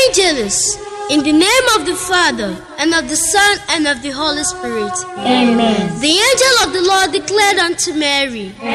Angelus, in the name of the Father, and of the Son, and of the Holy Spirit. Amen. The angel of the Lord declared unto Mary,